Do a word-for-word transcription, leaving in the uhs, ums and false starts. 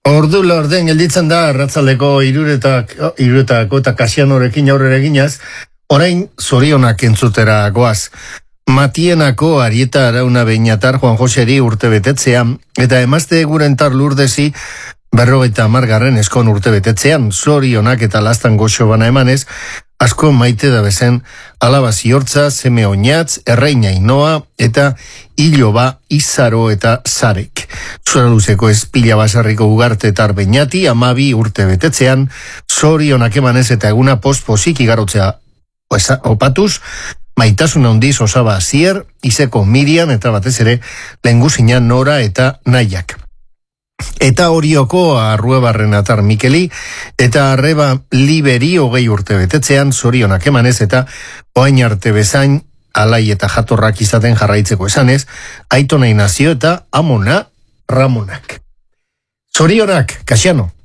Ordu laurden gelditzen da, arratzaldeko iruretako eta Kasianorekin aurrera eginaz, orain zorionak entzutera goaz. Matienako Arieta Arauna Beinatar Juan Joseri urte betetzean, eta emazte gurentar Lurdesi berrogeita hamargarren eskon urte betetzean, zorionak eta lastan goxo bana emanez, asko maite da bezen alaba ziortza, seme oinatz, erreina inoa, eta iloba, izaro eta zarek. Zora luzeko espila basarriko ugarte eta arbeñati, amabi urte betetzean, zorionak emanez eta eguna post-posik igarotzea opatuz, maitasuna handiz osaba zier, izeko Mirian eta batez ere lenguzina Nora eta Naiak. Eta Orioko Arruebarren atar Mikeli, eta Arreba Liberi hogei urte betetzean, zorionak emanez eta oain arte bezain, alai eta jatorrak izaten jarraitzeko esanez, Aitona Inazio eta Amona Ramonak. Zorionak, Kasiano.